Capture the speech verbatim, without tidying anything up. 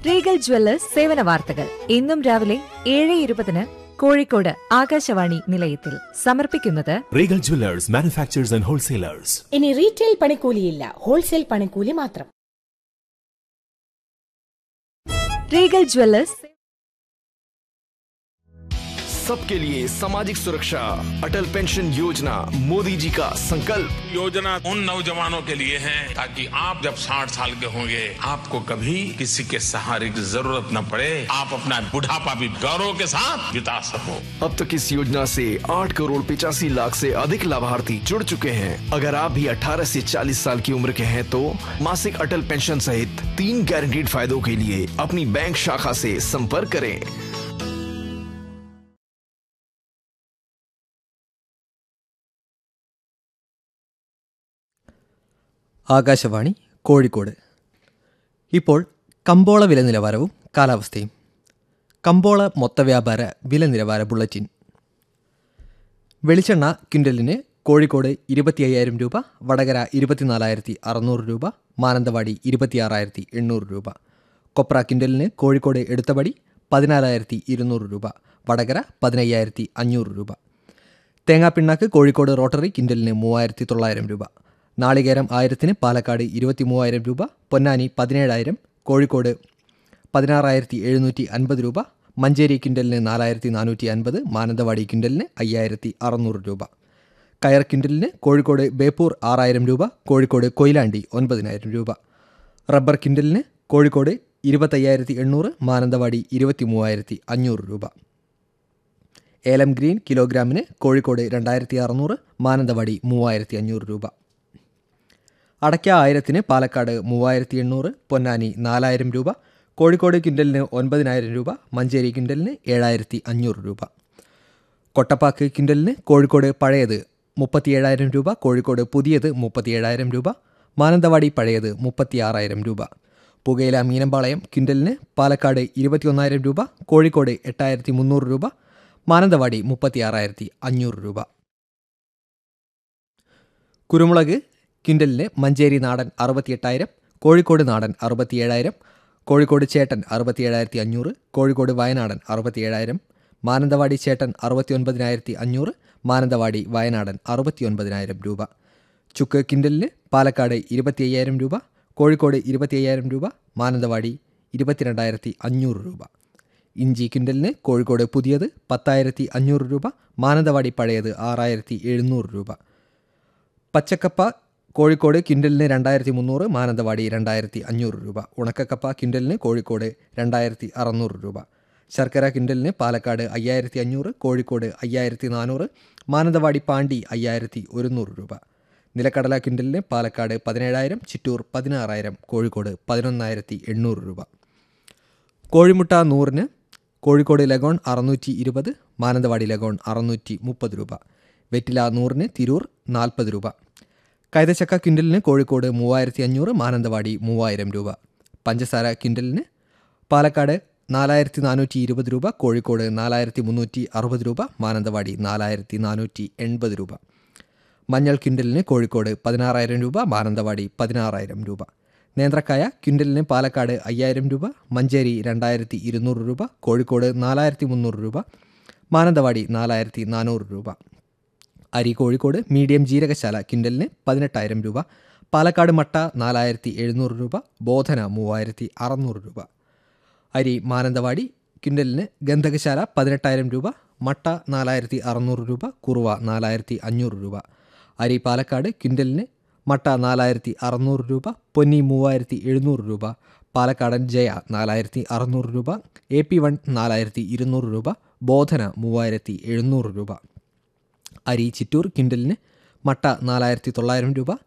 Regal Jewellers സേവന വാർത്തകൾ ഇന്നും രാവിലെ ഏഴ് ഇരുപതിന് കോഴിക്കോട് ആകാശവാണി നിലയത്തിൽ സമർപ്പിക്കുന്നത് Regal Jewellers manufacturers and wholesalers. ഇനി റീറ്റെയിൽ പണിക്കൂലിയില്ല, ഹോൾസെയിൽ പണിക്കൂലി മാത്രം. റീഗൽ ജ്വല്ലേഴ്സ് सबके लिए सामाजिक सुरक्षा, अटल पेंशन योजना मोदी जी का संकल्प। योजना उन नौजवानों के लिए है ताकि आप जब साठ साल के होंगे आपको कभी किसी के सहारे की जरूरत न पड़े, आप अपना बुढ़ापा भी गौरव के साथ बिता सको। अब तक इस योजना से आठ करोड़ पिचासी लाख से अधिक लाभार्थी जुड़ चुके हैं। अगर आप भी अठारह से चालीस साल की उम्र के हैं तो मासिक अटल पेंशन सहित तीन गारंटीड फायदों के लिए अपनी बैंक शाखा से संपर्क करें। ആകാശവാണി കോഴിക്കോട്. ഇപ്പോൾ കമ്പോള വില നിലവാരവും കാലാവസ്ഥയും. കമ്പോള മൊത്തവ്യാപാര വില നിലവാര ബുള്ളറ്റിൻ. വെളിച്ചെണ്ണ ക്വിൻ്റലിന് കോഴിക്കോട് ഇരുപത്തി അയ്യായിരം രൂപ, വടകര ഇരുപത്തിനാലായിരത്തി അറുന്നൂറ് രൂപ, മാനന്തവാടി ഇരുപത്തിയാറായിരത്തി എണ്ണൂറ് രൂപ. കൊപ്ര ക്വിൻ്റലിന് കോഴിക്കോട് എടുത്തപടി പതിനാലായിരത്തി ഇരുന്നൂറ് രൂപ, വടകര പതിനയ്യായിരത്തി അഞ്ഞൂറ് രൂപ. തേങ്ങാപ്പിണ്ണാക്ക് കോഴിക്കോട് റോട്ടറി ക്വിൻ്റലിന് മൂവായിരത്തി തൊള്ളായിരം രൂപ. നാളികേരം ആയിരത്തിന് പാലക്കാട് ഇരുപത്തി മൂവായിരം രൂപ, പൊന്നാനി പതിനേഴായിരം, കോഴിക്കോട് പതിനാറായിരത്തി എഴുന്നൂറ്റി അൻപത് രൂപ, മഞ്ചേരി ക്വിൻ്റലിന് നാലായിരത്തി നാനൂറ്റി അൻപത്, മാനന്തവാടി ക്വിൻ്റലിന് അയ്യായിരത്തി അറുന്നൂറ് രൂപ. കയർ ക്വിൻ്റലിന് കോഴിക്കോട് ബേപ്പൂർ ആറായിരം രൂപ, കോഴിക്കോട് കൊയിലാണ്ടി ഒൻപതിനായിരം രൂപ. റബ്ബർ ക്വിൻ്റലിന് കോഴിക്കോട് ഇരുപത്തയ്യായിരത്തി എണ്ണൂറ്, മാനന്തവാടി ഇരുപത്തി മൂവായിരത്തി അഞ്ഞൂറ് രൂപ. ഏലം ഗ്രീൻ കിലോഗ്രാമിന് കോഴിക്കോട് രണ്ടായിരത്തി അറുന്നൂറ്, മാനന്തവാടി മൂവായിരത്തി അഞ്ഞൂറ് രൂപ. അടയ്ക്ക ആയിരത്തിന് പാലക്കാട് മൂവായിരത്തി എണ്ണൂറ്, പൊന്നാനി നാലായിരം രൂപ, കോഴിക്കോട് ക്വിൻ്റലിന് ഒൻപതിനായിരം രൂപ, മഞ്ചേരി ക്വിൻ്റലിന് ഏഴായിരത്തി അഞ്ഞൂറ് രൂപ. കൊട്ടപ്പാക്ക് ക്വിൻ്റലിന് കോഴിക്കോട് പഴയത് മുപ്പത്തിയേഴായിരം രൂപ, കോഴിക്കോട് പുതിയത് മുപ്പത്തിയേഴായിരം രൂപ, മാനന്തവാടി പഴയത് മുപ്പത്തി ആറായിരം രൂപ. പുകയില മീനമ്പാളയം ക്വിൻ്റലിന് പാലക്കാട് ഇരുപത്തിയൊന്നായിരം രൂപ, കോഴിക്കോട് എട്ടായിരത്തി മുന്നൂറ് രൂപ, മാനന്തവാടി മുപ്പത്തി ആറായിരത്തി അഞ്ഞൂറ് രൂപ. കുരുമുളക് ക്വിൻ്റലിന് മഞ്ചേരി നാടൻ അറുപത്തിയെട്ടായിരം, കോഴിക്കോട് നാടൻ അറുപത്തിയേഴായിരം, കോഴിക്കോട് ചേട്ടൻ അറുപത്തിയേഴായിരത്തി അഞ്ഞൂറ്, കോഴിക്കോട് വയനാടൻ അറുപത്തിയേഴായിരം, മാനന്തവാടി ചേട്ടൻ അറുപത്തി ഒൻപതിനായിരത്തി അഞ്ഞൂറ്, മാനന്തവാടി വയനാടൻ അറുപത്തി ഒൻപതിനായിരം രൂപ. ചുക്ക് ക്വിൻ്റലിന് പാലക്കാട് ഇരുപത്തി അയ്യായിരം രൂപ, കോഴിക്കോട് ഇരുപത്തി അയ്യായിരം രൂപ, മാനന്തവാടി ഇരുപത്തിരണ്ടായിരത്തി അഞ്ഞൂറ് രൂപ. ഇഞ്ചി ക്വിൻ്റലിന് കോഴിക്കോട് പുതിയത് പത്തായിരത്തി അഞ്ഞൂറ് രൂപ, മാനന്തവാടി പഴയത് ആറായിരത്തി എഴുന്നൂറ് രൂപ. പച്ചക്കപ്പ കോഴിക്കോട് ക്വിൻ്റലിന് രണ്ടായിരത്തി മുന്നൂറ്, മാനന്തവാടി രണ്ടായിരത്തി അഞ്ഞൂറ് രൂപ. ഉണക്കക്കപ്പ ക്വിൻ്റലിന് കോഴിക്കോട് രണ്ടായിരത്തി അറുന്നൂറ് രൂപ. ശർക്കര ക്വിൻ്റലിന് പാലക്കാട് അയ്യായിരത്തി അഞ്ഞൂറ്, കോഴിക്കോട് അയ്യായിരത്തി നാനൂറ്, മാനന്തവാടി പാണ്ടി അയ്യായിരത്തി ഒരുന്നൂറ് രൂപ. നിലക്കടല ക്വിൻ്റലിന് പാലക്കാട് പതിനേഴായിരം, ചിറ്റൂർ പതിനാറായിരം, കോഴിക്കോട് പതിനൊന്നായിരത്തി എണ്ണൂറ് രൂപ. കോഴിമുട്ട നൂറിന് കോഴിക്കോട് ലഗോൺ അറുന്നൂറ്റി ഇരുപത്, മാനന്തവാടി ലഗോൺ അറുന്നൂറ്റി മുപ്പത് രൂപ. വെറ്റില നൂറിന് തിരൂർ നാൽപ്പത് രൂപ. കൈതച്ചക്ക ക്വിൻ്റലിന് കോഴിക്കോട് മൂവായിരത്തി അഞ്ഞൂറ്, മാനന്തവാടി മൂവായിരം രൂപ. പഞ്ചസാര ക്വിൻ്റലിന് പാലക്കാട് നാലായിരത്തി നാനൂറ്റി ഇരുപത് രൂപ, കോഴിക്കോട് നാലായിരത്തി മുന്നൂറ്റി അറുപത് രൂപ, മാനന്തവാടി നാലായിരത്തി നാനൂറ്റി എൺപത് രൂപ. മഞ്ഞൾ ക്വിൻ്റലിന് കോഴിക്കോട് പതിനാറായിരം രൂപ, മാനന്തവാടി പതിനാറായിരം രൂപ. നേന്ത്രക്കായ ക്വിൻ്റലിന് പാലക്കാട് അയ്യായിരം രൂപ, മഞ്ചേരി രണ്ടായിരത്തി ഇരുന്നൂറ് രൂപ, കോഴിക്കോട് നാലായിരത്തി മുന്നൂറ് രൂപ, മാനന്തവാടി നാലായിരത്തി നാനൂറ് രൂപ. അരി കോഴിക്കോട് മീഡിയം ജീരകശാല ക്വിൻ്റലിന് പതിനെട്ടായിരം രൂപ, പാലക്കാട് മട്ട നാലായിരത്തി എഴുന്നൂറ് രൂപ, ബോധന മൂവായിരത്തി അറുന്നൂറ് രൂപ. അരി മാനന്തവാടി ക്വിൻ്റലിന് ഗന്ധകശാല പതിനെട്ടായിരം രൂപ, മട്ട നാലായിരത്തി അറുന്നൂറ് രൂപ, കുറുവ നാലായിരത്തി അഞ്ഞൂറ് രൂപ. അരി പാലക്കാട് ക്വിൻ്റലിന് മട്ട നാലായിരത്തി അറുന്നൂറ് രൂപ, പൊന്നി മൂവായിരത്തി എഴുന്നൂറ് രൂപ, പാലക്കാടൻ ജയ നാലായിരത്തി അറുന്നൂറ് രൂപ, എ പി വൺ നാലായിരത്തി ഇരുന്നൂറ് രൂപ, ബോധന മൂവായിരത്തി എഴുന്നൂറ് രൂപ. അരി ചിറ്റൂർ ക്വിൻ്റലിന് മട്ട നാലായിരത്തി തൊള്ളായിരം രൂപ,